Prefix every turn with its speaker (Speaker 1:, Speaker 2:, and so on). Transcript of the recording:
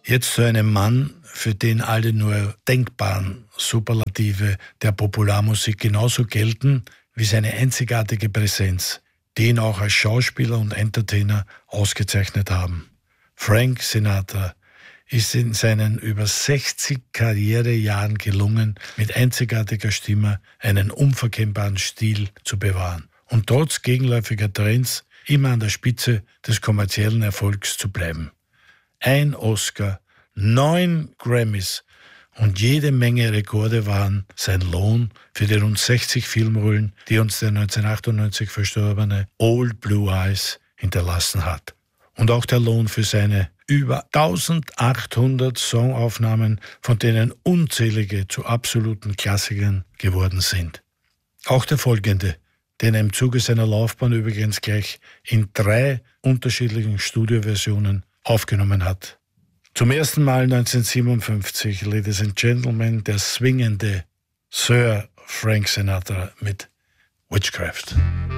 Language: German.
Speaker 1: Jetzt zu einem Mann, für den alle nur denkbaren Superlative der Popularmusik genauso gelten wie seine einzigartige Präsenz, die ihn auch als Schauspieler und Entertainer ausgezeichnet haben. Frank Sinatra ist in seinen über 60 Karrierejahren gelungen, mit einzigartiger Stimme einen unverkennbaren Stil zu bewahren und trotz gegenläufiger Trends immer an der Spitze des kommerziellen Erfolgs zu bleiben. 1 Oscar, 9 Grammys und jede Menge Rekorde waren sein Lohn für die rund 60 Filmrollen, die uns der 1998 verstorbene Old Blue Eyes hinterlassen hat. Und auch der Lohn für seine über 1800 Songaufnahmen, von denen unzählige zu absoluten Klassikern geworden sind. Auch der folgende, den er im Zuge seiner Laufbahn übrigens gleich in 3 unterschiedlichen Studioversionen aufgenommen hat. Zum ersten Mal 1957, Ladies and Gentlemen, der swingende Sir Frank Sinatra mit Witchcraft.